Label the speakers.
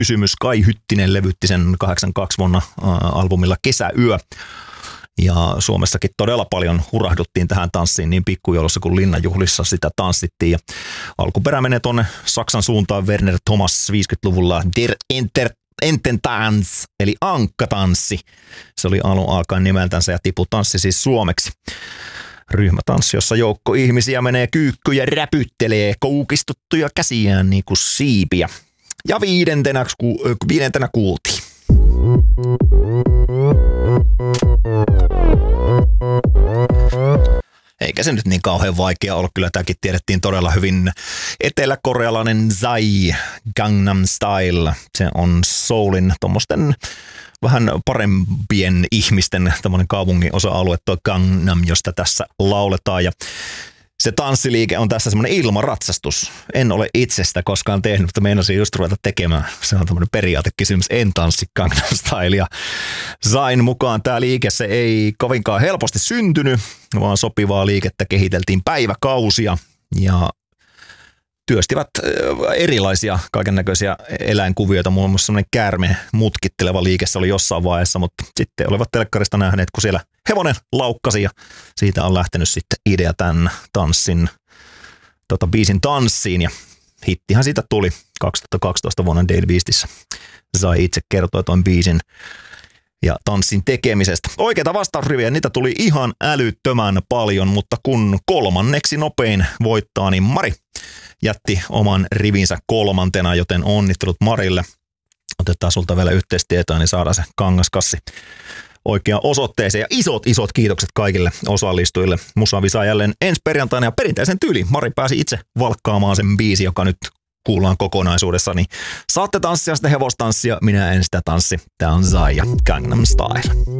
Speaker 1: kysymys. Kai Hyttinen levytti sen 82 vuonna albumilla Kesäyö. Ja Suomessakin todella paljon hurahduttiin tähän tanssiin niin pikkujoulussa kuin linnanjuhlissa sitä tanssittiin. Ja alkuperä menee tuonne Saksan suuntaan. Werner Thomas 50-luvulla Der Ententanz eli ankkatanssi. Se oli alun alkaen nimeltänsä ja tiputanssi siis suomeksi. Ryhmätanssi, jossa joukko ihmisiä menee kyykkyyn ja räpyttelee koukistuttuja käsiään niin kuin siipiä. Ja viidentenä kuultiin. Eikä se nyt niin kauhean vaikea ollut, kyllä tämäkin tiedettiin todella hyvin. Eteläkorealainen Psy, Gangnam Style. Se on soulin tommosten vähän parempien ihmisten tämmöinen kaupungin osa-alue, tuo Gangnam, josta tässä lauletaan. Ja se tanssiliike on tässä semmoinen ilmaratsastus. En ole itse sitä koskaan tehnyt, mutta meinasin just ruveta tekemään. Se on tämmöinen periaatekysymys. En tanssi Gangnam Stylea. Sain mukaan tämä liike, se ei kovinkaan helposti syntynyt, vaan sopivaa liikettä kehiteltiin päiväkausia ja työstivät erilaisia kaikennäköisiä eläinkuvioita. Muun muassa semmoinen käärme mutkitteleva liike se oli jossain vaiheessa, mutta sitten olivat telkkarista nähneet, kun siellä hevonen laukkasi ja siitä on lähtenyt sitten idea tämän biisin tanssiin ja hittihän siitä tuli 2012 vuonna Dale Beastissä. Sai itse kertoa tuon biisin ja tanssin tekemisestä. Oikeita vastausriviä, niitä tuli ihan älyttömän paljon, mutta kun kolmanneksi nopein voittaa, niin Mari jätti oman rivinsä kolmantena, joten onnittelut Marille. Otetaan sulta vielä yhteistietoa, niin saadaan se kangaskassi oikeaan osoitteeseen. Ja isot kiitokset kaikille osallistujille. Musavisa jälleen ensi perjantaina ja perinteisen tyyli. Mari pääsi itse valkkaamaan sen biisi, joka nyt kuullaan kokonaisuudessa. Niin saatte tanssia sitä hevostanssia, minä en sitä tanssi. Tää on Zaya Gangnam Style.